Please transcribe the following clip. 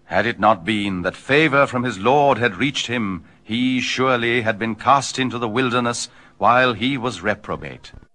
Had it not been that favor from his Lord had reached him, he surely had been cast into the wilderness while he was reprobate.